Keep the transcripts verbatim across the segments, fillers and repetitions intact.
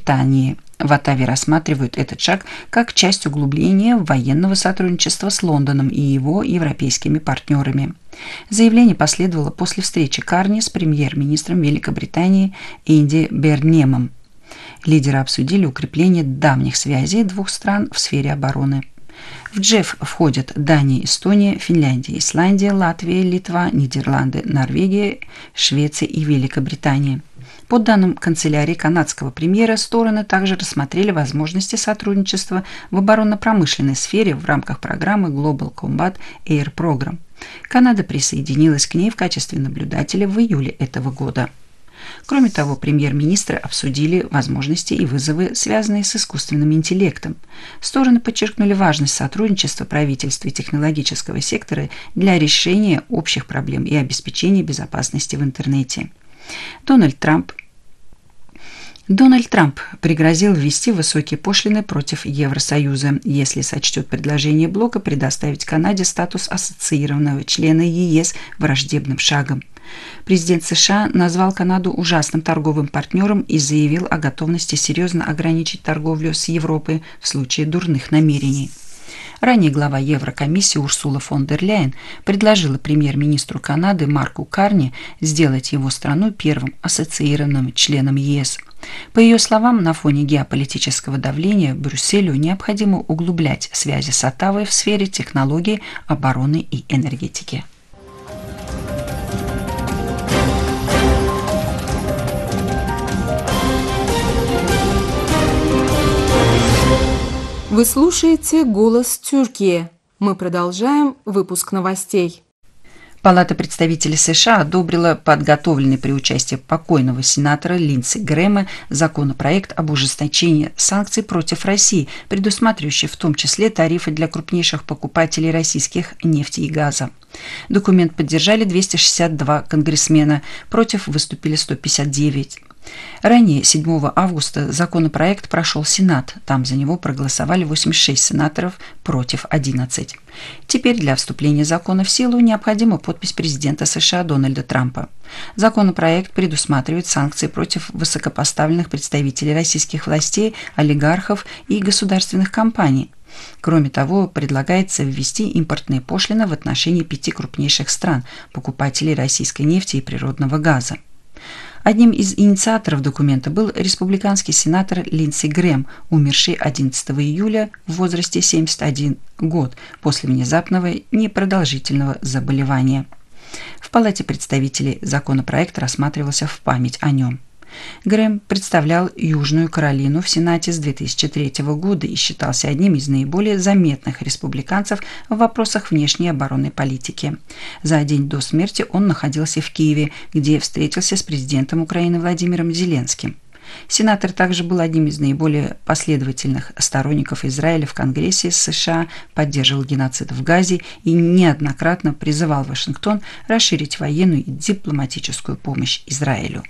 Великобритании. В Оттаве рассматривают этот шаг как часть углубления военного сотрудничества с Лондоном и его европейскими партнерами. Заявление последовало после встречи Карни с премьер-министром Великобритании Энди Бернемом. Лидеры обсудили укрепление давних связей двух стран в сфере обороны. В джеф входят Дания, Эстония, Финляндия, Исландия, Латвия, Литва, Нидерланды, Норвегия, Швеция и Великобритания. По данным канцелярии канадского премьера, стороны также рассмотрели возможности сотрудничества в оборонно-промышленной сфере в рамках программы Global Combat Air Program. Канада присоединилась к ней в качестве наблюдателя в июле этого года. Кроме того, премьер-министры обсудили возможности и вызовы, связанные с искусственным интеллектом. Стороны подчеркнули важность сотрудничества правительства и технологического сектора для решения общих проблем и обеспечения безопасности в интернете. Дональд Трамп Дональд Трамп пригрозил ввести высокие пошлины против Евросоюза, если сочтет предложение блока предоставить Канаде статус ассоциированного члена ЕС враждебным шагом. Президент США назвал Канаду ужасным торговым партнером и заявил о готовности серьезно ограничить торговлю с Европой в случае дурных намерений. Ранее глава Еврокомиссии Урсула фон дер Ляйен предложила премьер-министру Канады Марку Карни сделать его страну первым ассоциированным членом ЕС. По ее словам, на фоне геополитического давления Брюсселю необходимо углублять связи с Оттавой в сфере технологий, обороны и энергетики. Вы слушаете «Голос Тюркии». Мы продолжаем выпуск новостей. Палата представителей США одобрила подготовленный при участии покойного сенатора Линдси Грэма законопроект об ужесточении санкций против России, предусматривающий в том числе тарифы для крупнейших покупателей российских нефти и газа. Документ поддержали двести шестьдесят два конгрессмена, против выступили сто пятьдесят девять. Ранее, седьмого августа, законопроект прошел Сенат. Там за него проголосовали восемьдесят шесть сенаторов против одиннадцати. Теперь для вступления закона в силу необходима подпись президента США Дональда Трампа. Законопроект предусматривает санкции против высокопоставленных представителей российских властей, олигархов и государственных компаний. Кроме того, предлагается ввести импортные пошлины в отношении пяти крупнейших стран, покупателей российской нефти и природного газа. Одним из инициаторов документа был республиканский сенатор Линдси Грэм, умерший одиннадцатого июля в возрасте семьдесят один год после внезапного непродолжительного заболевания. В Палате представителей законопроект рассматривался в память о нем. Грэм представлял Южную Каролину в Сенате с две тысячи третьего года и считался одним из наиболее заметных республиканцев в вопросах внешней и оборонной политики. За день до смерти он находился в Киеве, где встретился с президентом Украины Владимиром Зеленским. Сенатор также был одним из наиболее последовательных сторонников Израиля в Конгрессе США, поддерживал геноцид в Газе и неоднократно призывал Вашингтон расширить военную и дипломатическую помощь Израилю.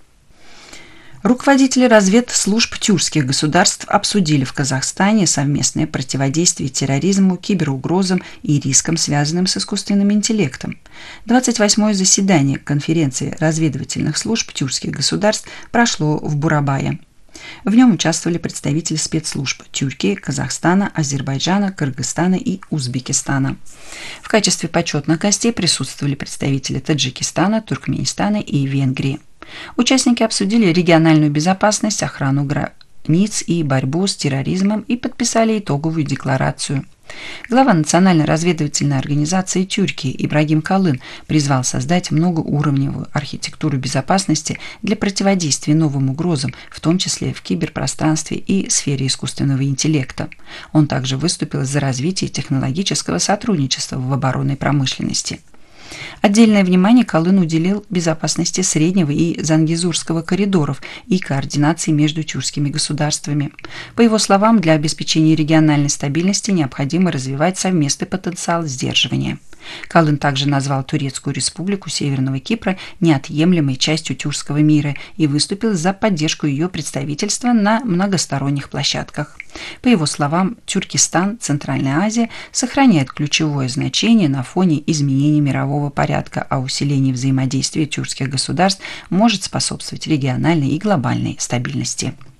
Руководители разведслужб тюркских государств обсудили в Казахстане совместное противодействие терроризму, киберугрозам и рискам, связанным с искусственным интеллектом. двадцать восьмое заседание конференции разведывательных служб тюркских государств прошло в Бурабае. В нем участвовали представители спецслужб Тюркии, Казахстана, Азербайджана, Кыргызстана и Узбекистана. В качестве почетных гостей присутствовали представители Таджикистана, Туркменистана и Венгрии. Участники обсудили региональную безопасность, охрану границ и борьбу с терроризмом и подписали итоговую декларацию. Глава Национальной разведывательной организации Тюркии Ибрагим Калын призвал создать многоуровневую архитектуру безопасности для противодействия новым угрозам, в том числе в киберпространстве и сфере искусственного интеллекта. Он также выступил за развитие технологического сотрудничества в оборонной промышленности. Отдельное внимание Калын уделил безопасности Среднего и Зангезурского коридоров и координации между тюркскими государствами. По его словам, для обеспечения региональной стабильности необходимо развивать совместный потенциал сдерживания. Калын также назвал Турецкую республику Северного Кипра неотъемлемой частью тюркского мира и выступил за поддержку ее представительства на многосторонних площадках. По его словам, Тюркистан, Центральная Азия сохраняет ключевое значение на фоне изменений мирового порядка, а усиление взаимодействия тюркских государств может способствовать региональной и глобальной стабильности.